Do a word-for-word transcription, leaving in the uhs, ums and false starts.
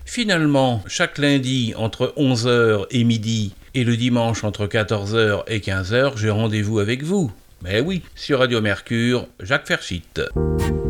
Finalement, chaque lundi entre onze heures et midi et le dimanche entre quatorze heures et quinze heures, j'ai rendez-vous avec vous. Mais oui, sur Radio Mercure, Jacques Ferchit.